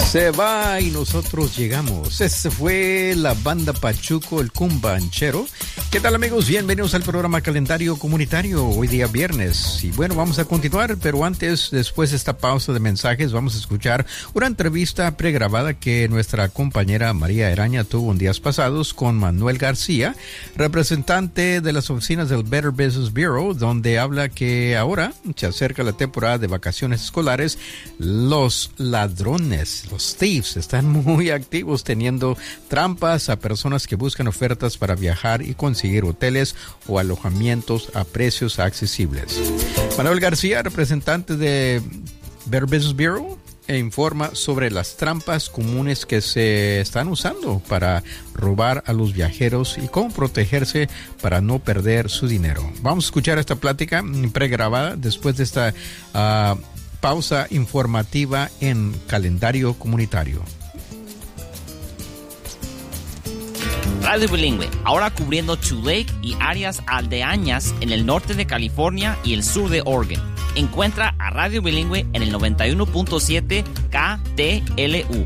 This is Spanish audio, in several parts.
Se va y nosotros llegamos. Esta fue la banda Pachuco, el Cumbanchero. ¿Qué tal, amigos? Bienvenidos al programa Calendario Comunitario, hoy día viernes. Y bueno, vamos a continuar, pero antes, después de esta pausa de mensajes, vamos a escuchar una entrevista pregrabada que nuestra compañera María Eraña tuvo en días pasados con Manuel García, representante de las oficinas del Better Business Bureau, donde habla que ahora se acerca la temporada de vacaciones escolares. Los ladrones, los thieves, están muy activos teniendo trampas a personas que buscan ofertas para viajar y conseguir hoteles o alojamientos a precios accesibles. Manuel García, representante de Better Business Bureau, informa sobre las trampas comunes que se están usando para robar a los viajeros y cómo protegerse para no perder su dinero. Vamos a escuchar esta plática pregrabada después de esta pausa informativa en Calendario Comunitario. Radio Bilingüe, ahora cubriendo Tule y áreas aldeañas en el norte de California y el sur de Oregon. Encuentra a Radio Bilingüe en el 91.7 KTLU.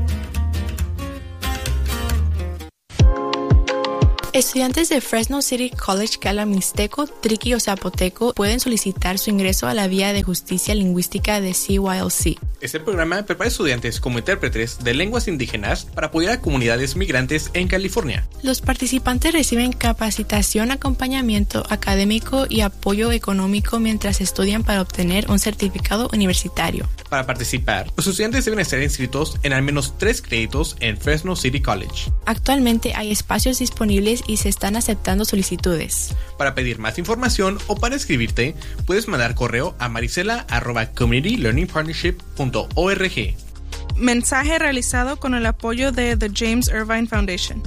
Estudiantes de Fresno City College Cala Mixteco, Triqui o Zapoteco pueden solicitar su ingreso a la Vía de Justicia Lingüística de CYLC. Este programa prepara estudiantes como intérpretes de lenguas indígenas para apoyar a comunidades migrantes en California. Los participantes reciben capacitación, acompañamiento académico y apoyo económico mientras estudian para obtener un certificado universitario. Para participar, los estudiantes deben estar inscritos en al menos 3 créditos en Fresno City College. Actualmente hay espacios disponibles y se están aceptando solicitudes. Para pedir más información o para escribirte, puedes mandar correo a marisela@communitylearningpartnership.org. Mensaje realizado con el apoyo de The James Irvine Foundation.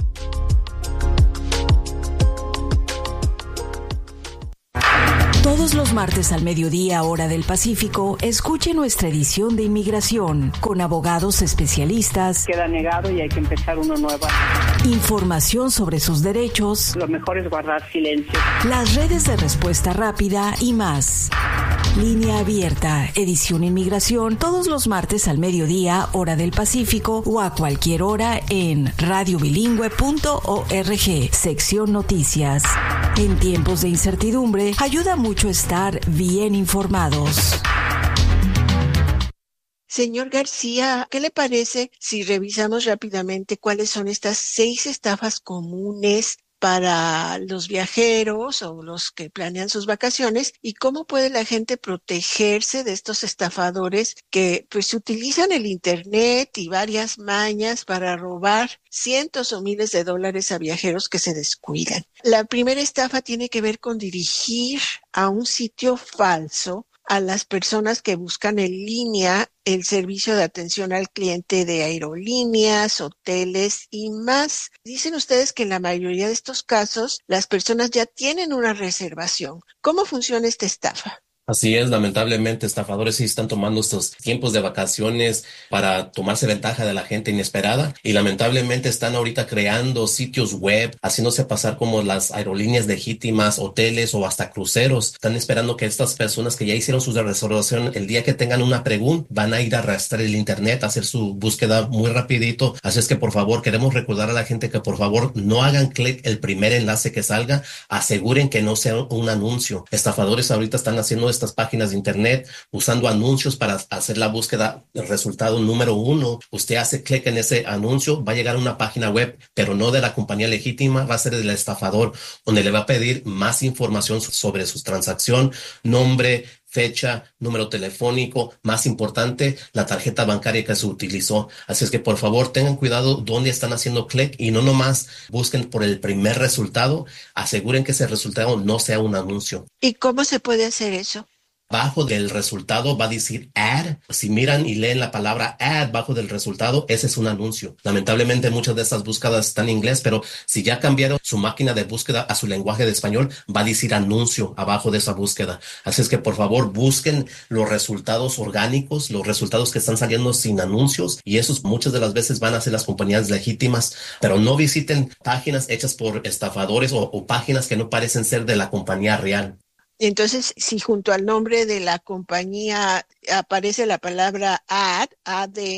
Todos los martes al mediodía, hora del Pacífico, escuche nuestra edición de Inmigración con abogados especialistas. Queda negado y hay que empezar uno nuevo. Información sobre sus derechos. Lo mejor es guardar silencio. Las redes de respuesta rápida y más. Línea abierta, edición Inmigración, todos los martes al mediodía, hora del Pacífico, o a cualquier hora en radiobilingüe.org, sección Noticias. En tiempos de incertidumbre, ayuda mucho estar bien informados. Señor García, ¿qué le parece si revisamos rápidamente cuáles son estas 6 estafas comunes para los viajeros o los que planean sus vacaciones y cómo puede la gente protegerse de estos estafadores que pues utilizan el internet y varias mañas para robar cientos o miles de dólares a viajeros que se descuidan? La primera estafa tiene que ver con dirigir a un sitio falso a las personas que buscan en línea el servicio de atención al cliente de aerolíneas, hoteles y más. Dicen ustedes que en la mayoría de estos casos las personas ya tienen una reservación. ¿Cómo funciona esta estafa? Así es, lamentablemente estafadores sí están tomando estos tiempos de vacaciones para tomarse ventaja de la gente inesperada y lamentablemente están ahorita creando sitios web, haciéndose pasar como las aerolíneas legítimas, hoteles o hasta cruceros. Están esperando que estas personas que ya hicieron su reservación, el día que tengan una pregunta, van a ir a arrastrar el internet, a hacer su búsqueda muy rapidito. Así es que por favor queremos recordar a la gente que por favor no hagan clic el primer enlace que salga, aseguren que no sea un anuncio. Estafadores ahorita están haciendo estas páginas de internet usando anuncios para hacer la búsqueda del resultado número 1. Usted hace clic en ese anuncio, va a llegar a una página web, pero no de la compañía legítima, va a ser del estafador, donde le va a pedir más información sobre su transacción, nombre, fecha, número telefónico, más importante, la tarjeta bancaria que se utilizó. Así es que por favor tengan cuidado dónde están haciendo clic y no nomás busquen por el primer resultado, aseguren que ese resultado no sea un anuncio. ¿Y cómo se puede hacer eso? Bajo del resultado va a decir ad. Si miran y leen la palabra ad bajo del resultado, ese es un anuncio. Lamentablemente muchas de estas búsquedas están en inglés, pero si ya cambiaron su máquina de búsqueda a su lenguaje de español, va a decir anuncio abajo de esa búsqueda. Así es que por favor busquen los resultados orgánicos, los resultados que están saliendo sin anuncios, y esos muchas de las veces van a ser las compañías legítimas, pero no visiten páginas hechas por estafadores o páginas que no parecen ser de la compañía real. Entonces, si junto al nombre de la compañía aparece la palabra ad,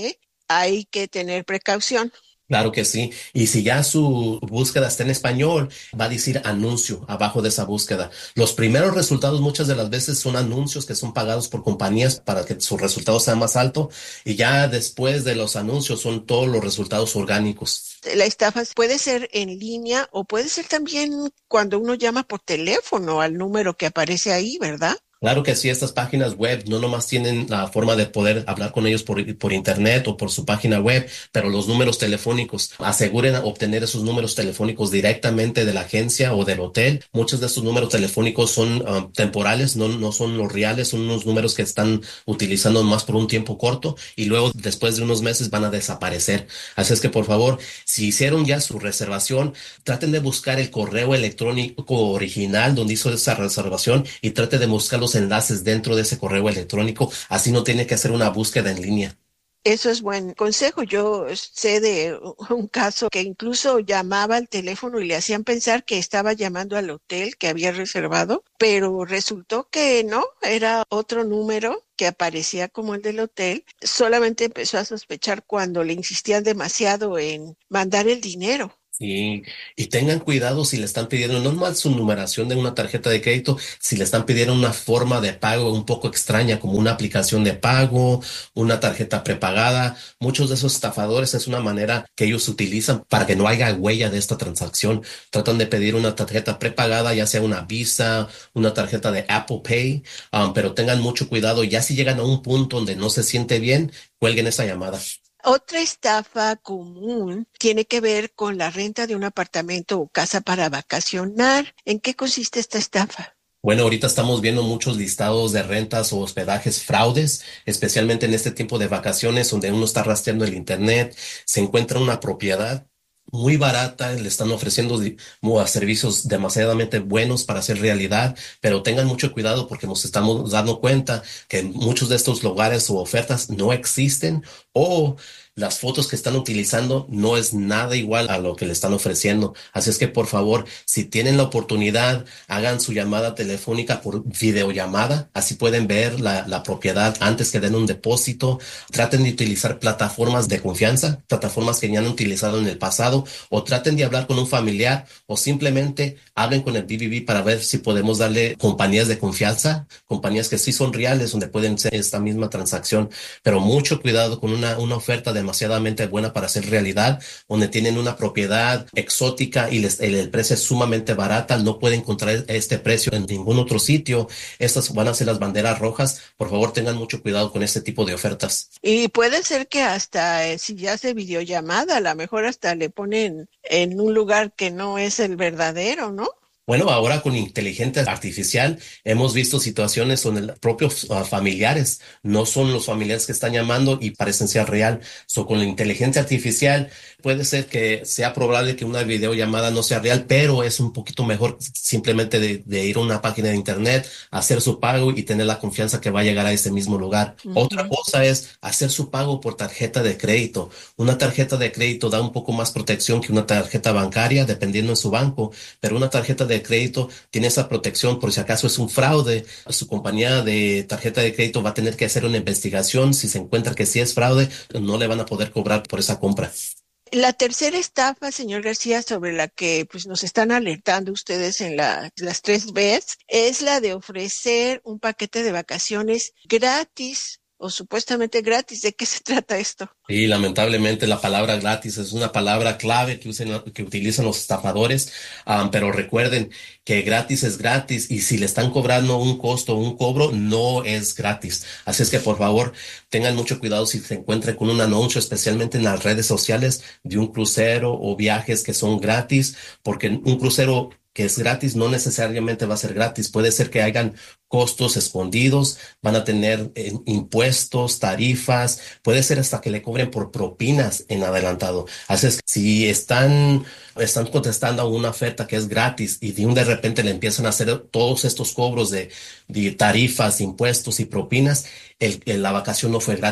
hay que tener precaución. Claro que sí. Y si ya su búsqueda está en español, va a decir anuncio abajo de esa búsqueda. Los primeros resultados muchas de las veces son anuncios que son pagados por compañías para que su resultado sea más alto. Y ya después de los anuncios son todos los resultados orgánicos. La estafa puede ser en línea o puede ser también cuando uno llama por teléfono al número que aparece ahí, ¿verdad? Claro que sí, estas páginas web no nomás tienen la forma de poder hablar con ellos por internet o por su página web, pero los números telefónicos, aseguren obtener esos números telefónicos directamente de la agencia o del hotel. Muchos de estos números telefónicos son temporales, no son los reales, son unos números que están utilizando más por un tiempo corto y luego después de unos meses van a desaparecer. Así es que por favor, si hicieron ya su reservación, traten de buscar el correo electrónico original donde hizo esa reservación y traten de buscar los enlaces dentro de ese correo electrónico, así no tiene que hacer una búsqueda en línea. Eso es buen consejo. Yo sé de un caso que incluso llamaba al teléfono y le hacían pensar que estaba llamando al hotel que había reservado, pero resultó que no, era otro número que aparecía como el del hotel. Solamente empezó a sospechar cuando le insistían demasiado en mandar el dinero. Sí, y tengan cuidado si le están pidiendo no más su numeración de una tarjeta de crédito, si le están pidiendo una forma de pago un poco extraña, como una aplicación de pago, una tarjeta prepagada. Muchos de esos estafadores es una manera que ellos utilizan para que no haya huella de esta transacción. Tratan de pedir una tarjeta prepagada, ya sea una Visa, una tarjeta de Apple Pay, pero tengan mucho cuidado. Ya si llegan a un punto donde no se siente bien, cuelguen esa llamada. Otra estafa común tiene que ver con la renta de un apartamento o casa para vacacionar. ¿En qué consiste esta estafa? Bueno, ahorita estamos viendo muchos listados de rentas o hospedajes fraudes, especialmente en este tiempo de vacaciones donde uno está rastreando el internet, se encuentra una propiedad muy barata, le están ofreciendo servicios demasiadamente buenos para hacer realidad, pero tengan mucho cuidado porque nos estamos dando cuenta que muchos de estos lugares o ofertas no existen o las fotos que están utilizando no es nada igual a lo que le están ofreciendo. Así es que por favor, si tienen la oportunidad, hagan su llamada telefónica por videollamada, así pueden ver la propiedad antes que den un depósito. Traten de utilizar plataformas de confianza, plataformas que ya han utilizado en el pasado, o traten de hablar con un familiar o simplemente hablen con el BBB para ver si podemos darle compañías de confianza, compañías que sí son reales, donde pueden ser esta misma transacción, pero mucho cuidado con una oferta demasiadamente buena para hacer realidad, donde tienen una propiedad exótica y el precio es sumamente barata, no pueden encontrar este precio en ningún otro sitio. Estas van a ser las banderas rojas. Por favor, tengan mucho cuidado con este tipo de ofertas. Y puede ser que hasta si ya hace videollamada, a lo mejor hasta le ponen en un lugar que no es el verdadero, ¿no? Bueno, ahora con inteligencia artificial hemos visto situaciones donde los propios familiares no son los familiares que están llamando y parecen ser real. Con la inteligencia artificial puede ser que sea probable que una videollamada no sea real, pero es un poquito mejor simplemente de ir a una página de internet, hacer su pago y tener la confianza que va a llegar a ese mismo lugar. Otra cosa es hacer su pago por tarjeta de crédito. Una tarjeta de crédito da un poco más protección que una tarjeta bancaria, dependiendo de su banco, pero una tarjeta de crédito tiene esa protección por si acaso es un fraude. Su compañía de tarjeta de crédito va a tener que hacer una investigación. Si se encuentra que sí es fraude, no le van a poder cobrar por esa compra. La tercera estafa, señor García, sobre la que pues nos están alertando ustedes en las 3 Bs, es la de ofrecer un paquete de vacaciones gratis o supuestamente gratis. ¿De qué se trata esto? Y lamentablemente la palabra gratis es una palabra clave que utilizan los estafadores, pero recuerden que gratis es gratis y si le están cobrando un costo o un cobro, no es gratis. Así es que por favor tengan mucho cuidado si se encuentran con un anuncio, especialmente en las redes sociales, de un crucero o viajes que son gratis, porque un crucero que es gratis no necesariamente va a ser gratis. Puede ser que hayan costos escondidos, van a tener impuestos, tarifas, puede ser hasta que le cobren por propinas en adelantado. Así es que si están contestando a una oferta que es gratis y de repente le empiezan a hacer todos estos cobros de tarifas, impuestos y propinas, la vacación no fue gratis.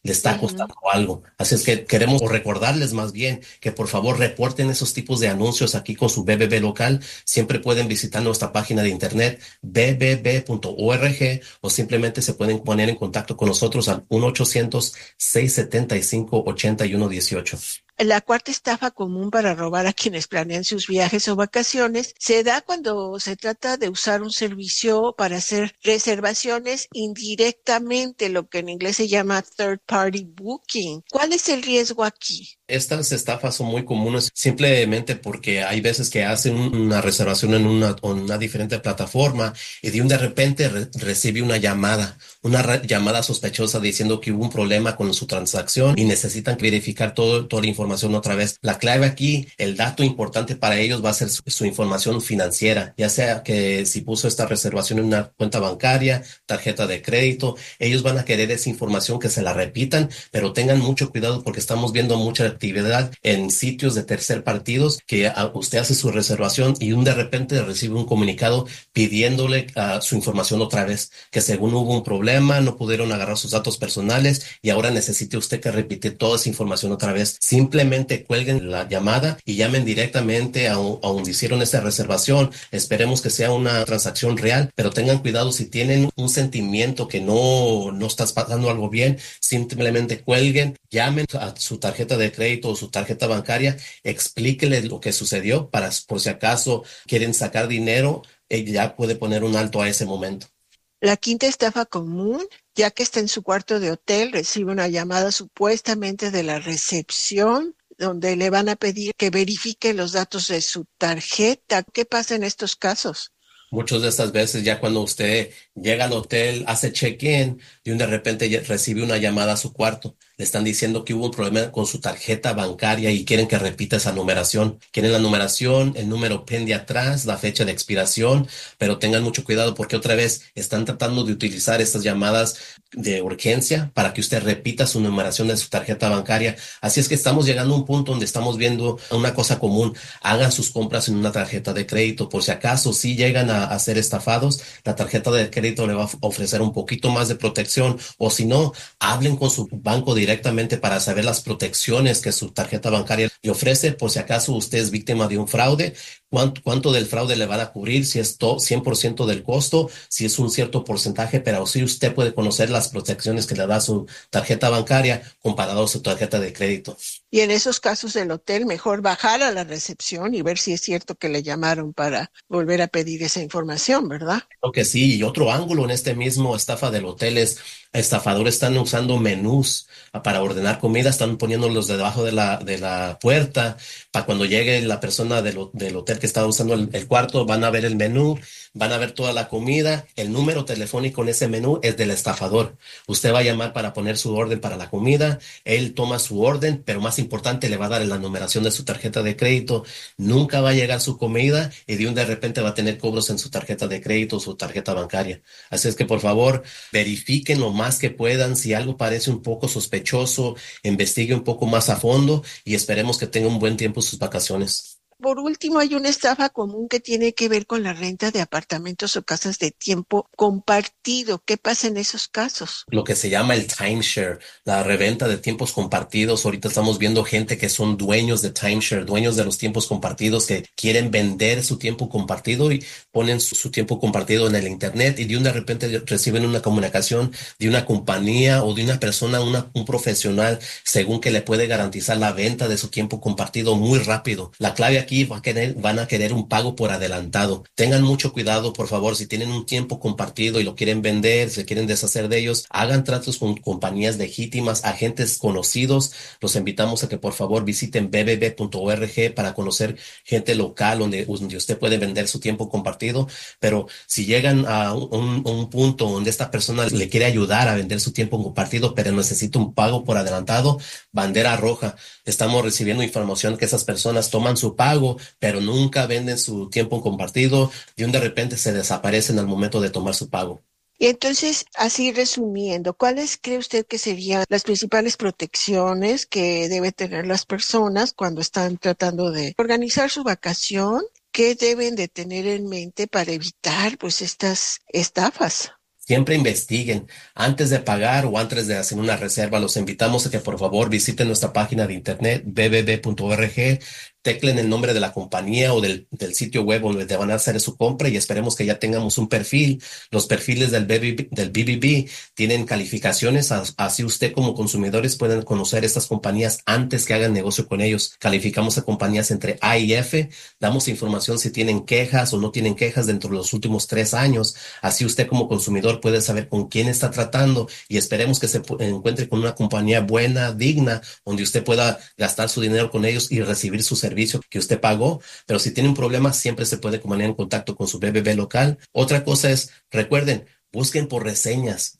le está costando algo. Así es que queremos recordarles más bien que por favor reporten esos tipos de anuncios aquí con su BBB local. Siempre pueden visitar nuestra página de internet bbb.org o simplemente se pueden poner en contacto con nosotros al 1-800-675-8118. La cuarta estafa común para robar a quienes planean sus viajes o vacaciones se da cuando se trata de usar un servicio para hacer reservaciones indirectamente, lo que en inglés se llama third party booking. ¿Cuál es el riesgo aquí? Estas estafas son muy comunes simplemente porque hay veces que hacen una reservación en una diferente plataforma y de repente recibe una llamada sospechosa diciendo que hubo un problema con su transacción y necesitan verificar toda la información otra vez. La clave aquí, el dato importante para ellos va a ser su información financiera, ya sea que si puso esta reservación en una cuenta bancaria, tarjeta de crédito, ellos van a querer esa información que se la repitan, pero tengan mucho cuidado porque estamos viendo mucha actividad en sitios de tercer partidos que usted hace su reservación y de repente recibe un comunicado pidiéndole su información otra vez, que según hubo un problema, no pudieron agarrar sus datos personales y ahora necesite usted que repetir toda esa información otra vez. Simplemente cuelguen la llamada y llamen directamente a donde hicieron esa reservación. Esperemos que sea una transacción real, pero tengan cuidado si tienen un sentimiento que no estás pasando algo bien, simplemente cuelguen, llamen a su tarjeta de crédito o su tarjeta bancaria, explíqueles lo que sucedió por si acaso quieren sacar dinero, ya puede poner un alto a ese momento. La quinta estafa común, ya que está en su cuarto de hotel, recibe una llamada supuestamente de la recepción donde le van a pedir que verifique los datos de su tarjeta. ¿Qué pasa en estos casos? Muchas de estas veces ya cuando usted llega al hotel, hace check-in y de repente recibe una llamada a su cuarto. Le están diciendo que hubo un problema con su tarjeta bancaria y quieren que repita esa numeración. Quieren la numeración, el número PIN de atrás, la fecha de expiración, pero tengan mucho cuidado porque otra vez están tratando de utilizar estas llamadas de urgencia para que usted repita su numeración de su tarjeta bancaria. Así es que estamos llegando a un punto donde estamos viendo una cosa común. Hagan sus compras en una tarjeta de crédito. Por si acaso, si llegan a ser estafados, la tarjeta de crédito le va a ofrecer un poquito más de protección, o si no, hablen con su banco directamente para saber las protecciones que su tarjeta bancaria le ofrece por si acaso usted es víctima de un fraude. ¿Cuánto del fraude le van a cubrir? Si es 100% del costo, si es un cierto porcentaje, pero sí usted puede conocer las protecciones que le da su tarjeta bancaria comparado a su tarjeta de crédito. Y en esos casos del hotel, mejor bajar a la recepción y ver si es cierto que le llamaron para volver a pedir esa información, ¿verdad? Creo que sí. Y otro ángulo en este mismo estafa del hotel es estafadores están usando menús para ordenar comida, están poniéndolos debajo de la puerta para cuando llegue la persona del hotel que está usando el cuarto, van a ver el menú, van a ver toda la comida, el número telefónico en ese menú es del estafador. Usted va a llamar para poner su orden para la comida, él toma su orden, pero más importante le va a dar la numeración de su tarjeta de crédito. Nunca va a llegar su comida y de repente va a tener cobros en su tarjeta de crédito o su tarjeta bancaria. Así es que por favor verifiquen lo más que puedan. Si algo parece un poco sospechoso, investigue un poco más a fondo y esperemos que tenga un buen tiempo sus vacaciones. Por último, hay una estafa común que tiene que ver con la renta de apartamentos o casas de tiempo compartido. ¿Qué pasa en esos casos? Lo que se llama el timeshare, la reventa de tiempos compartidos. Ahorita estamos viendo gente que son dueños de timeshare, dueños de los tiempos compartidos, que quieren vender su tiempo compartido y ponen su tiempo compartido en el internet y de repente reciben una comunicación de una compañía o de una persona, un profesional, según que le puede garantizar la venta de su tiempo compartido muy rápido. La clave aquí van a querer un pago por adelantado. Tengan mucho cuidado, por favor, si tienen un tiempo compartido y lo quieren vender, se quieren deshacer de ellos, hagan tratos con compañías legítimas, agentes conocidos. Los invitamos a que por favor visiten bbb.org para conocer gente local donde usted puede vender su tiempo compartido. Pero si llegan a un punto donde esta persona le quiere ayudar a vender su tiempo compartido, pero necesita un pago por adelantado, bandera roja. Estamos recibiendo información que esas personas toman su pago, pero nunca venden su tiempo compartido y de repente se desaparecen al momento de tomar su pago. Y entonces, así resumiendo, ¿cuáles cree usted que serían las principales protecciones que deben tener las personas cuando están tratando de organizar su vacación? ¿Qué deben de tener en mente para evitar estas estafas? Siempre investiguen antes de pagar o antes de hacer una reserva. Los invitamos a que por favor visiten nuestra página de internet bbb.org, teclen el nombre de la compañía o del sitio web donde van a hacer su compra y esperemos que ya tengamos un perfil. Los perfiles del BBB tienen calificaciones, así usted como consumidores pueden conocer estas compañías antes que hagan negocio con ellos. Calificamos a compañías entre A y F, damos información si tienen quejas o no tienen quejas dentro de los últimos 3 años. Así usted como consumidor puede saber con quién está tratando y esperemos que se encuentre con una compañía buena, digna, donde usted pueda gastar su dinero con ellos y recibir su servicio que usted pagó. Pero si tiene un problema, siempre se puede poner en contacto con su BBB local. Otra cosa es, recuerden, busquen por reseñas,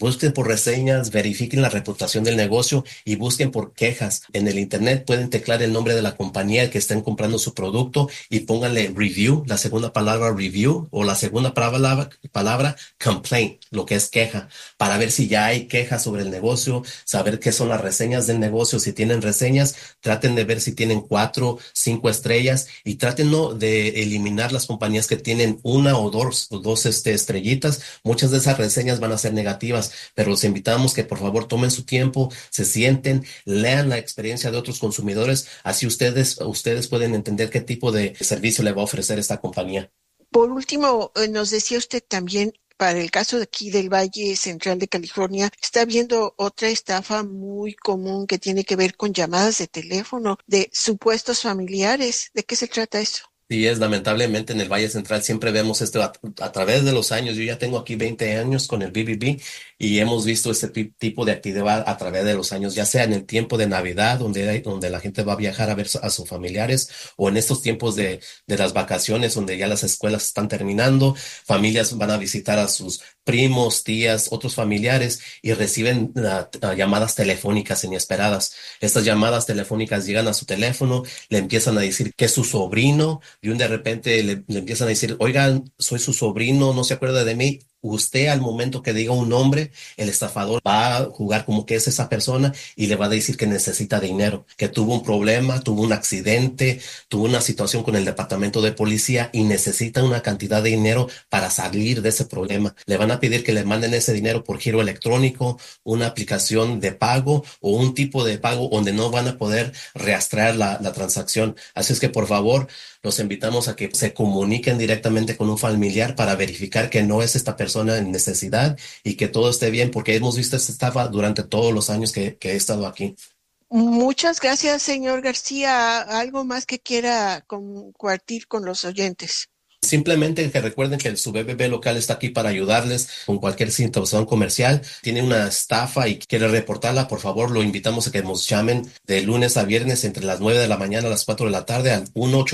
verifiquen la reputación del negocio y busquen por quejas. En el internet pueden teclar el nombre de la compañía que estén comprando su producto y pónganle review, la segunda palabra review o la segunda palabra complaint, lo que es queja, para ver si ya hay quejas sobre el negocio, saber qué son las reseñas del negocio. Si tienen reseñas, traten de ver si tienen 4, 5 estrellas y traten de eliminar las compañías que tienen 1 o 2 estrellitas. Muchas de esas reseñas van a ser negativas, pero los invitamos que por favor tomen su tiempo, se sienten, lean la experiencia de otros consumidores, así ustedes pueden entender qué tipo de servicio le va a ofrecer esta compañía. Por último, nos decía usted también, para el caso de aquí del Valle Central de California, está habiendo otra estafa muy común que tiene que ver con llamadas de teléfono de supuestos familiares. ¿De qué se trata eso? Sí, lamentablemente en el Valle Central siempre vemos esto a través de los años. Yo ya tengo aquí 20 años con el BBB y hemos visto este tipo de actividad a través de los años, ya sea en el tiempo de Navidad, donde la gente va a viajar a ver a sus familiares, o en estos tiempos de las vacaciones, donde ya las escuelas están terminando, familias van a visitar a sus primos, tías, otros familiares y reciben llamadas telefónicas inesperadas. Estas llamadas telefónicas llegan a su teléfono, le empiezan a decir que es su sobrino, y de repente le empiezan a decir, oigan, soy su sobrino, no se acuerda de mí. Usted al momento que diga un nombre, el estafador va a jugar como que es esa persona y le va a decir que necesita dinero, que tuvo un problema, tuvo un accidente, tuvo una situación con el departamento de policía y necesita una cantidad de dinero para salir de ese problema. Le van a pedir que le manden ese dinero por giro electrónico, una aplicación de pago o un tipo de pago donde no van a poder rastrear la transacción. Así es que por favor, los invitamos a que se comuniquen directamente con un familiar para verificar que no es esta persona en necesidad y que todo esté bien, porque hemos visto esta estafa durante todos los años que he estado aquí. Muchas gracias, señor García. ¿Algo más que quiera compartir con los oyentes? Simplemente que recuerden que su BBB local está aquí para ayudarles con cualquier situación comercial. Tiene una estafa y quiere reportarla, por favor, lo invitamos a que nos llamen de lunes a viernes entre las 9 de la mañana a las 4 de la tarde al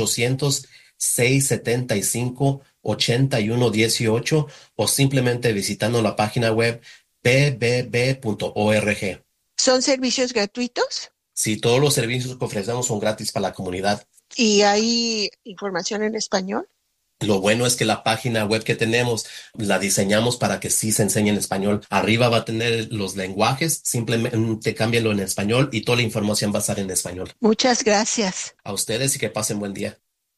1-800-675-8118 o simplemente visitando la página web bbb.org. ¿Son servicios gratuitos? Sí, todos los servicios que ofrecemos son gratis para la comunidad. ¿Y hay información en español? Lo bueno es que la página web que tenemos la diseñamos para que sí se enseñe en español. Arriba va a tener los lenguajes, simplemente cámbialo en español y toda la información va a estar en español. Muchas gracias. A ustedes y que pasen buen día.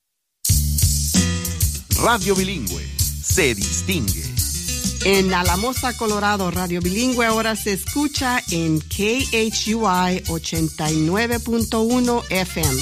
Radio Bilingüe se distingue. En Alamosa, Colorado, Radio Bilingüe ahora se escucha en KHUI 89.1 FM.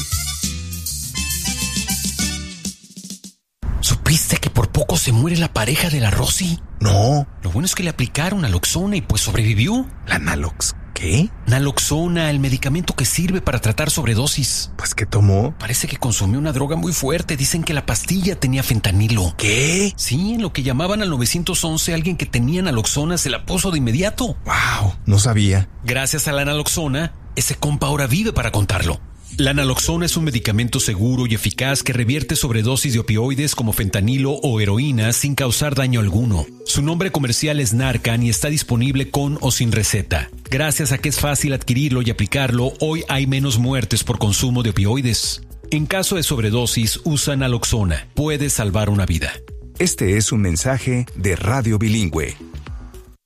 ¿Supiste que por poco se muere la pareja de la Rosy? No. Lo bueno es que le aplicaron naloxona y pues sobrevivió. ¿La Nalox qué? Naloxona, el medicamento que sirve para tratar sobredosis. Pues, ¿qué tomó? Parece que consumió una droga muy fuerte. Dicen que la pastilla tenía fentanilo. ¿Qué? Sí, en lo que llamaban al 911, alguien que tenía naloxona se la puso de inmediato. ¡Wow! No sabía. Gracias a la naloxona, ese compa ahora vive para contarlo. La naloxona es un medicamento seguro y eficaz que revierte sobredosis de opioides como fentanilo o heroína sin causar daño alguno. Su nombre comercial es Narcan y está disponible con o sin receta. Gracias a que es fácil adquirirlo y aplicarlo, hoy hay menos muertes por consumo de opioides. En caso de sobredosis, usa naloxona. Puede salvar una vida. Este es un mensaje de Radio Bilingüe.